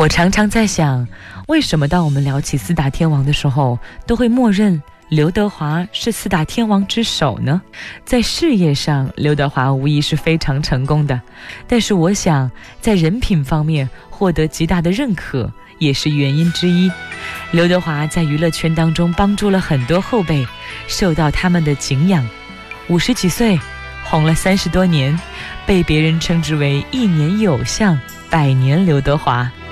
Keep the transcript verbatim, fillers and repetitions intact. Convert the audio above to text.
我常常在想，为什么当我们聊起四大天王的时候，都会默认刘德华是四大天王之首呢？在事业上，刘德华无疑是非常成功的，但是我想在人品方面获得极大的认可也是原因之一。刘德华在娱乐圈当中帮助了很多后辈，受到他们的敬仰。五十几岁红了三十多年，被别人称之为一年有相，百年刘德华。